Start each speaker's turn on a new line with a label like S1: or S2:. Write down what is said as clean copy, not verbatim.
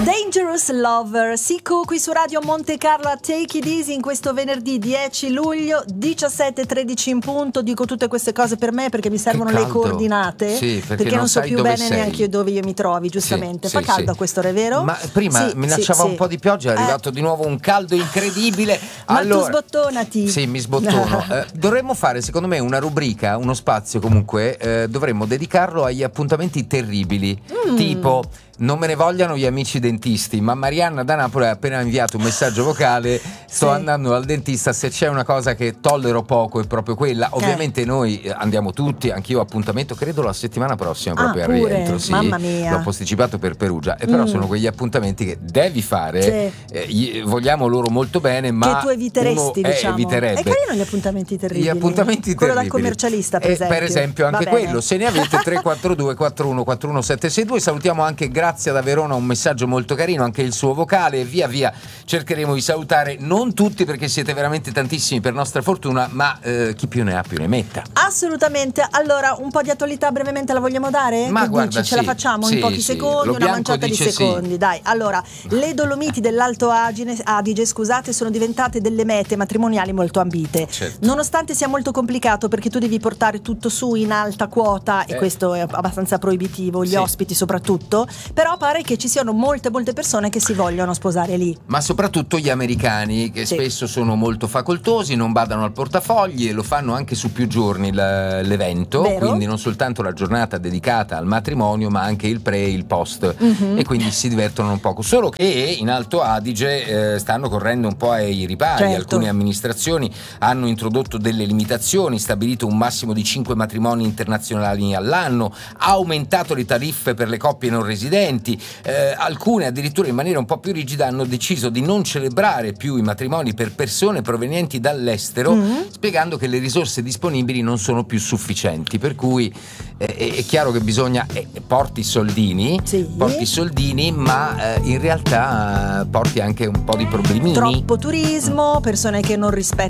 S1: Dangerous Lover, Siku qui su Radio Monte Carlo a Take It Easy in questo venerdì 10 luglio 17:13 in punto. Dico tutte queste cose per me perché mi servono le coordinate,
S2: sì, perché
S1: non so più bene
S2: sei.
S1: Neanche io dove io mi trovi, giustamente.
S2: Sì,
S1: Fa caldo a quest'ora, è vero?
S2: Ma prima minacciava un po' di pioggia, è arrivato di nuovo un caldo incredibile.
S1: Ma tu sbottonati.
S2: Sì, mi sbottono. Dovremmo fare, secondo me, una rubrica, uno spazio comunque, dovremmo dedicarlo agli appuntamenti terribili, tipo non me ne vogliano gli amici dentisti, ma Marianna da Napoli ha appena inviato un messaggio vocale: sto andando dal dentista, se c'è una cosa che tollero poco è proprio quella. Ovviamente noi andiamo tutti, anch'io appuntamento credo la settimana prossima proprio al rientro, sì,
S1: mamma mia,
S2: l'ho posticipato per Perugia, e però sono quegli appuntamenti che devi fare, vogliamo loro molto bene, ma
S1: che tu eviteresti, diciamo.
S2: Eviterebbe.
S1: È carino gli appuntamenti terribili.
S2: Gli appuntamenti
S1: quello
S2: terribili.
S1: Dal commercialista, per esempio.
S2: Anche quello, se ne avete 342 41 41 762. Salutiamo anche Grazia da Verona, un messaggio molto carino, anche il suo vocale, e via via cercheremo di salutare non tutti perché siete veramente tantissimi per nostra fortuna, ma chi più ne ha più ne metta.
S1: Assolutamente. Allora, un po' di attualità brevemente la vogliamo dare?
S2: Ma
S1: che
S2: guarda,
S1: dici? Ce la facciamo in pochi secondi, una manciata di secondi, dai. Allora, le Dolomiti dell'Alto Adige, scusate, sono diventate delle mete matrimoniali molto ambite. Nonostante sia molto complicato perché tu devi portare tutto su in alta quota e questo è abbastanza proibitivo, gli ospiti soprattutto, però pare che ci siano molte persone che si vogliono sposare lì.
S2: Ma soprattutto gli americani, che spesso sono molto facoltosi, non badano al portafogli e lo fanno anche su più giorni l'evento. Vero? Quindi non soltanto la giornata dedicata al matrimonio, ma anche il pre e il post, e quindi si divertono un poco. Solo che in Alto Adige stanno correndo un po' ai ripari. Alcune amministrazioni hanno introdotto delle limitazioni, stabilito un massimo di 5 matrimoni internazionali all'anno, ha aumentato le tariffe per le coppie non residenti. Alcune addirittura in maniera un po' più rigida hanno deciso di non celebrare più i matrimoni per persone provenienti dall'estero, spiegando che le risorse disponibili non sono più sufficienti, per cui è chiaro che bisogna porti soldini, ma in realtà porti anche un po' di problemini.
S1: Troppo turismo, persone che non rispettano